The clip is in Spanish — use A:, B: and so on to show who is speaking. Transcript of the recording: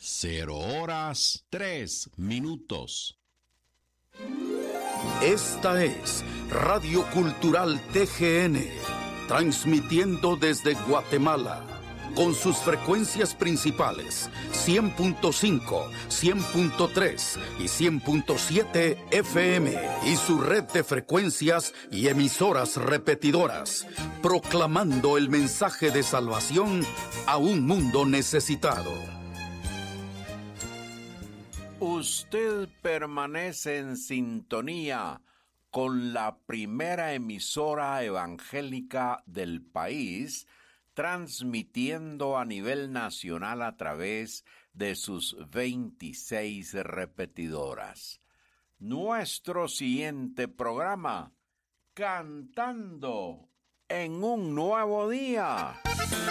A: 0:03.
B: Esta es Radio Cultural TGN, transmitiendo desde Guatemala, con sus frecuencias principales 100.5, 100.3 y 100.7 FM y su red de frecuencias y emisoras repetidoras, proclamando el mensaje de salvación a un mundo necesitado.
C: Usted permanece en sintonía con la primera emisora evangélica del país, transmitiendo a nivel nacional a través de sus 26 repetidoras. Nuestro siguiente programa, Cantando en un Nuevo Día.